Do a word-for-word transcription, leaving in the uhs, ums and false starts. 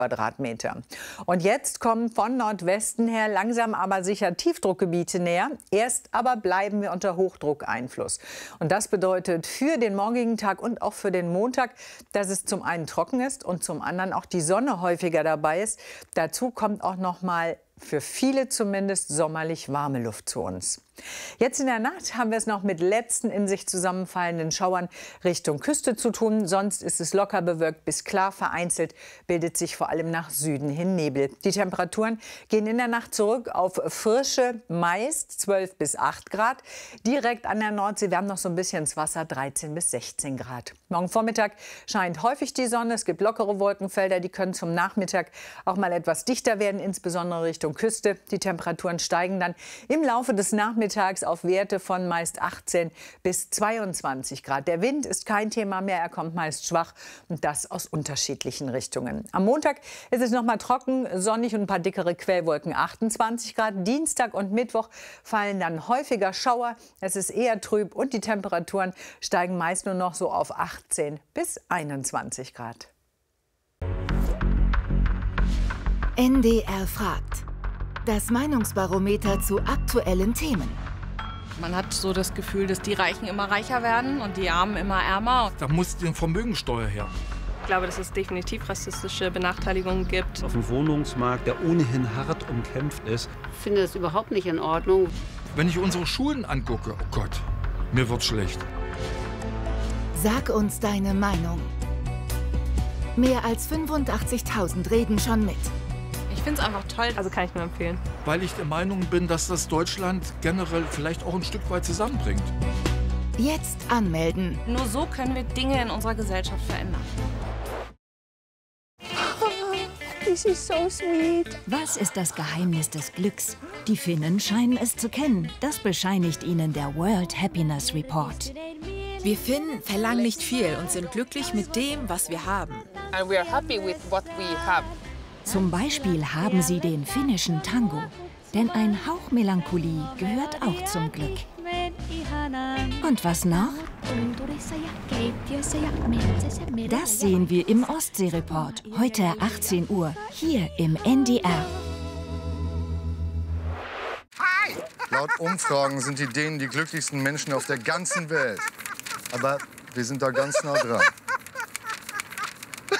Quadratmeter. Und jetzt kommen von Nordwesten her langsam aber sicher Tiefdruckgebiete näher. Erst aber bleiben wir unter Hochdruckeinfluss. Und das bedeutet für den morgigen Tag und auch für den Montag, dass es zum einen trocken ist und zum anderen auch die Sonne häufiger dabei ist. Dazu kommt auch noch mal für viele zumindest sommerlich warme Luft zu uns. Jetzt in der Nacht haben wir es noch mit letzten in sich zusammenfallenden Schauern Richtung Küste zu tun. Sonst ist es locker bewölkt bis klar. Vereinzelt bildet sich vor allem nach Süden hin Nebel. Die Temperaturen gehen in der Nacht zurück auf frische, meist zwölf bis acht Grad. Direkt an der Nordsee, wir haben noch so ein bisschen ins Wasser, dreizehn bis sechzehn Grad. Morgen Vormittag scheint häufig die Sonne. Es gibt lockere Wolkenfelder, die können zum Nachmittag auch mal etwas dichter werden, insbesondere Richtung Küste. Die Temperaturen steigen dann im Laufe des Nachmittags auf Werte von meist achtzehn bis zweiundzwanzig Grad. Der Wind ist kein Thema mehr, er kommt meist schwach und das aus unterschiedlichen Richtungen. Am Montag ist es noch mal trocken, sonnig und ein paar dickere Quellwolken, achtundzwanzig Grad. Dienstag und Mittwoch fallen dann häufiger Schauer, es ist eher trüb und die Temperaturen steigen meist nur noch so auf achtzehn bis einundzwanzig Grad. N D R fragt. Das Meinungsbarometer zu aktuellen Themen. Man hat so das Gefühl, dass die Reichen immer reicher werden und die Armen immer ärmer. Da muss die Vermögensteuer her. Ich glaube, dass es definitiv rassistische Benachteiligungen gibt. Auf dem Wohnungsmarkt, der ohnehin hart umkämpft ist. Ich finde das überhaupt nicht in Ordnung. Wenn ich unsere Schulen angucke, oh Gott, mir wird schlecht. Sag uns deine Meinung. Mehr als fünfundachtzigtausend reden schon mit. Ich finde es einfach toll, also kann ich nur empfehlen. Weil ich der Meinung bin, dass das Deutschland generell vielleicht auch ein Stück weit zusammenbringt. Jetzt anmelden. Nur so können wir Dinge in unserer Gesellschaft verändern. This is so sweet. Was ist das Geheimnis des Glücks? Die Finnen scheinen es zu kennen. Das bescheinigt ihnen der World Happiness Report. Wir Finnen verlangen nicht viel und sind glücklich mit dem, was wir haben. And we are happy with what we have. Zum Beispiel haben sie den finnischen Tango. Denn ein Hauch Melancholie gehört auch zum Glück. Und was noch? Das sehen wir im Ostsee-Report. Heute achtzehn Uhr, hier im N D R. Laut Umfragen sind die Dänen die glücklichsten Menschen auf der ganzen Welt. Aber wir sind da ganz nah dran.